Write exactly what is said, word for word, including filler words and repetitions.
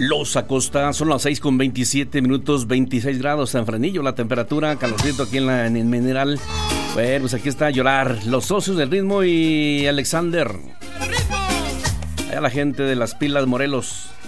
Los Acosta. Son las seis con veintisiete minutos, veintiséis grados San Fernillo, la temperatura, calorcito aquí en, la, en el Mineral. Bueno, pues aquí está Llorar, Los Socios del Ritmo y Alexander. Allá la gente de las Pilas Morelos.